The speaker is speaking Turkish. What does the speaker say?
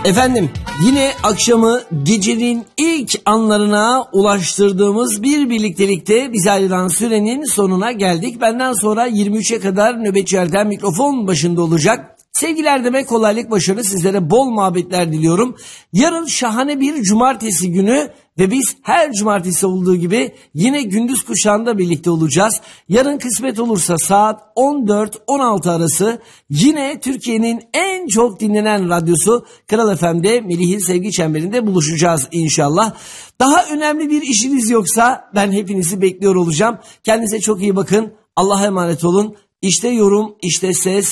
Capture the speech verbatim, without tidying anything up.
Efendim yine akşamı gecenin ilk anlarına ulaştırdığımız bir birliktelikte bize ayrılan sürenin sonuna geldik. Benden sonra yirmi üçe kadar Nöbetçi Erdem mikrofon başında olacak. Sevgiler demek, kolaylık, başarı, sizlere bol muhabbetler diliyorum. Yarın şahane bir cumartesi günü ve biz her cumartesi olduğu gibi yine gündüz kuşağında birlikte olacağız. Yarın kısmet olursa saat on dört on altı arası yine Türkiye'nin en çok dinlenen radyosu Kral F M'de Melih'in Sevgi Çemberi'nde buluşacağız inşallah. Daha önemli bir işiniz yoksa ben hepinizi bekliyor olacağım. Kendinize çok iyi bakın. Allah'a emanet olun. İşte yorum, işte ses.